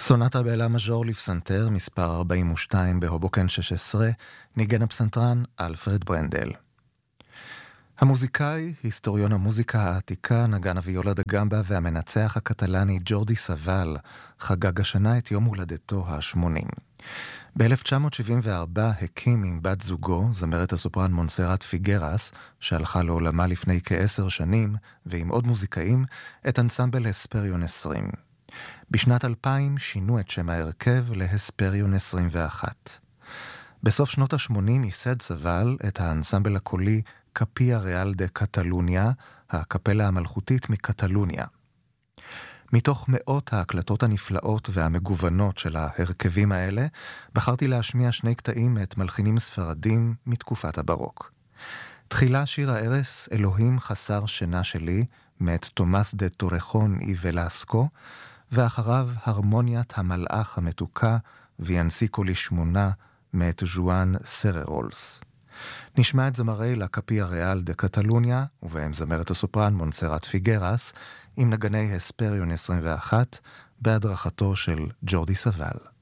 סונטה באלה מז'ור לפסנתר, מספר 42 בהובוקן 16, ניגן הפסנתרן אלפרד ברנדל. המוזיקאי, היסטוריון המוזיקה העתיקה, נגן הוויולה דה גמבה והמנצח הקטלני ג'ורדי סבל, חגג השנה את יום הולדתו ה-80. ב-1974 הקים עם בת זוגו, זמרת הסופרן מונסרט פיגרס, שהלכה לעולמה לפני כ10 שנים, ועם עוד מוזיקאים, את אנסמבל הספריון 20. בשנת 2000 שינו את שם ההרכב להספריון 21. בסוף שנות ה-80 ייסד סבל את האנסמבל הקולי קפיה ריאל דה קטלוניה, הקפלה המלכותית מקטלוניה. מתוך מאות ההקלטות הנפלאות והמגוונות של ההרכבים האלה, בחרתי להשמיע 2 קטעים מאת מלחינים ספרדים מתקופת הברוק. תחילה שיר הערס אלוהים חסר שינה שלי, מאת תומאס דה טורחון אי ולסקו, ואחריו הרמוניית המלאך המתוקה ויאנסיקו לשמונה מאת ז'ואן סררולס. נשמע את זמרי לקפיה ריאל דה קטלוניה, ובהם זמרת הסופרן מונסרט פיגרס, עם נגני הספריון 21, בהדרכתו של ג'ורדי סבל.